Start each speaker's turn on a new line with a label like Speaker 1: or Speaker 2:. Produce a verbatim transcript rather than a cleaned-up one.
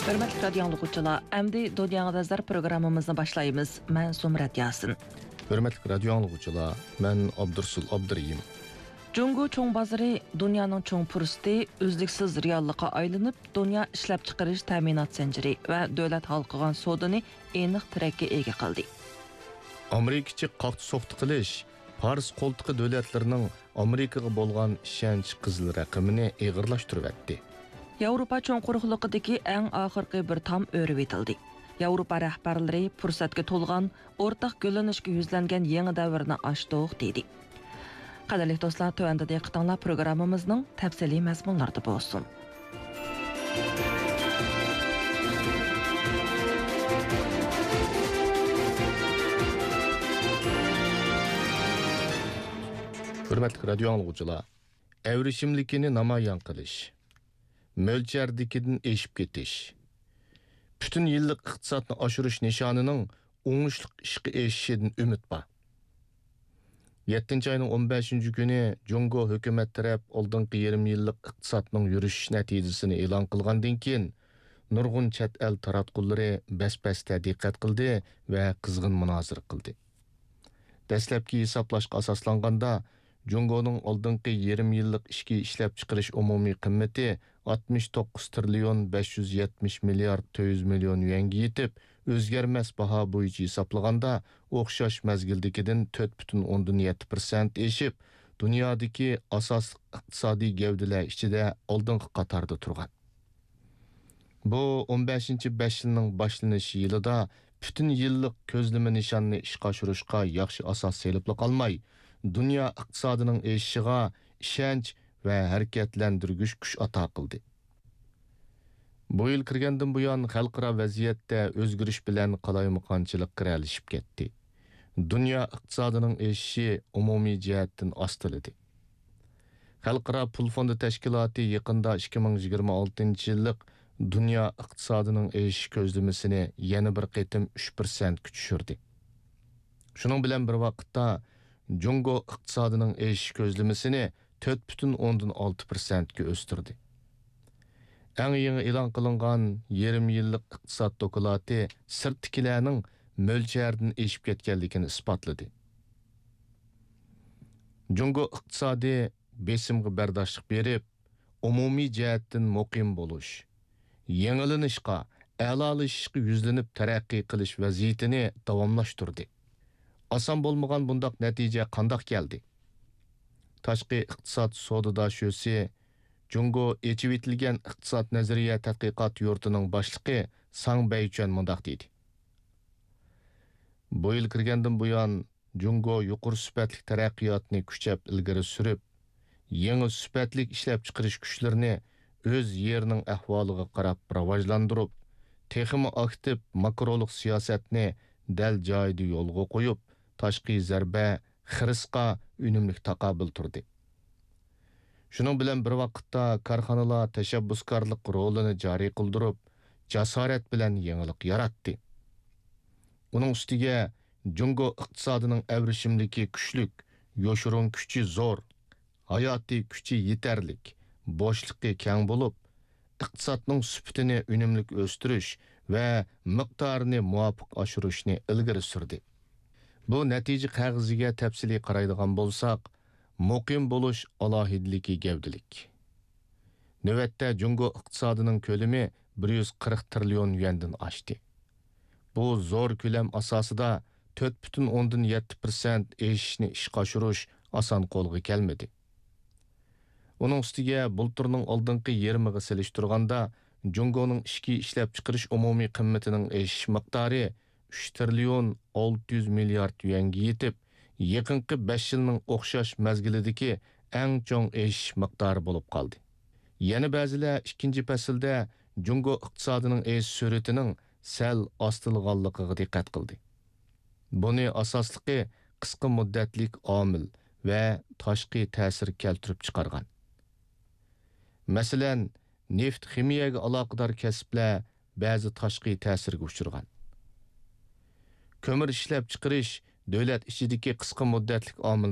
Speaker 1: Hörmətli radio dinləyicilər, əmdi Dünyanın Vəzir proqramımızı başlayırıq. Mən Sumrat Yasin.
Speaker 2: Hörmətli radio dinləyicilər, mən Abdursul Abdurrahim.
Speaker 1: Cungo çoğ bazarı dünyanın çoğ fürsəti üzlüksüz reallığa aylanıb, dünya işləp çıxarış təminat zinciri və dövlət halqıgan sodunu aniq tərəqqi ega qıldı.
Speaker 2: Amerikaçı qaqtı soxtu qilish Pars qo'ltiqi davlatlarning Amerikaga bo'lgan ishonch qizil raqamini eg'irlashtirib etdi.
Speaker 1: Yevropa cho'ng quruqliqidagi eng oxirgi bir tam o'rib etildi. Yevropa rahbarlari fursatga to'lgan, o'rtaq gullanishga yuzlangan yangi davrni ochdiq dedi. Qadrli do'stlar, tövəndə diqqətinizlər proqramımızın təfsili məzmunlarında bo'lsin.
Speaker 2: Hürmetli radio dinləyicilər, əvrişimlikini namoyon qilish, mo'ljardikidan eshib ketish, bütün yillik iqtisodni oshirish nishonining o'ngishli ishga erishishidan umid bor. yettinchi ayning o'n beshinchi kuni Jungo hukumat taraf oldingi yarim yillik iqtisodning yurish natijasini e'lon qilgandan keyin nurg'un chet el taratqullari bas-basda diqqat qildi va qizg'in munozara qildi. Dastlabki hisoblashga asoslanganda Jungo'nun oldingi yarim yillik ishki ishlab chiqarish umumiy qimmati oltmish to'qqiz trillion besh yuz yetmish milliard to'rt yuz million yuanga yetib, o'zgarmas baho bo'yicha hisoblaganda o'xshash mazgildagidan to'rt butun o'ndan yetti persent eshib, dunyodagi asosli iqtisodiy gavdalar ichida oldingi qatorda turgan. Bu o'n beshinchi besh yilning boshlanishi yilida butun yillik ko'zlama nishonni ishga oshirishga yaxshi asos selib qolmay, dünya iqtisodining eshishiga ishonch va harakatlantirgich kuch ato qildi. Bu yil kirgandan buyon xalqaro vaziyatda o'zgarish bilan qalaymaqonchilik qiralishib ketdi. Dünya iqtisodining eshishi umumiy jihatdan ostiladi. Xalqaro pul fondi tashkiloti yaqinda ikki ming yigirma oltinchi yillik dünya iqtisodining eshish ko'zlamasini yana bir qatim uch persent tushirdi. Shuning bilan bir vaqtda Jungo iqtisodining eshish ko'zlamasini to'rt butun o'ndan olti persent ga o'stirdi. Eng yangi e'lon qilingan yarim yillik iqtisod doklati sirtkilarning mo'ljardan eshib ketganligini isbotladi. Jungo iqtisodi besimga bardoshlik berib, umumiy jihatdan muqim bo'lish, yangilanishga, a'lolashishga yuzlanib taraqqiy qilish vaziyatini davomlashtirdi. Asan bo'lmagan bundaq natija qandoq keldi? Tashqi iqtisod sododashosi Jungo echib etilgan iqtisod nazariya tadqiqot yurtining boshlig'i Sang Baychan mundaq dedi. Bu yil kirgandan buyon Jungo yuqori sifatli taraqqiyotni kuchab ilgari surib, yangi sifatli ishlab chiqarish kuchlarini o'z yerining ahvoliga qarab rivojlantirib, texnik aktiv makroluk siyosatni dal joyida yo'lga qo'yib, tashqi zarba xirisqa unumlik taqobil turdi. Shuning bilan bir vaqtda korxonalar tashabbuskorlik rolini joriy qildirib, jasorat bilan yangilik yaratdi. Uning ustiga Jungo iqtisodining avrishimligi kuchlik, yoshurun kuchi zo'r, hayotiy kuchi yetarlik, bo'shliqi keng bo'lib, iqtisodning sifatini unumlik o'stirish va miqdorini muvofiq oshirishni ilgari surdi. Bu natija qog'oziga tafsiliy qaraydigan bo'lsak, muqim bo'lish alohidligi gavdilik. Navbatda Jungo iqtisodining ko'lami bir yuz qirq trillion yuandan oshdi. Bu zo'r ko'lam asosida to'rt butun o'ndan yetti persent eshishni ishga oshirish oson qo'lga kelmadi. Uning ustiga bulturning oldingi yarmiga selishtirganda Jungoning ishki ishlab chiqarish umumiy qimmatining eshish miqdori uch trillion olti yuz milliard yuanga yetib, yaqinqi besh yilning o'xshash mazgilidagi eng cho'ng eshish miqdori bo'lib qoldi. Yana ba'zilar ikkinchi faslda Jungo iqtisodining eshish sur'atining sal ostilganligiga diqqat qildi. Buni asosligi qisqa muddatlik omil va tashqi ta'sir keltirib chiqargan. Masalan, neft ximiyaga aloqador kasblar ba'zi tashqi ta'sirga uchragan. Ko'mir ishlab chiqarish davlat ichidagi qisqa muddatlik omil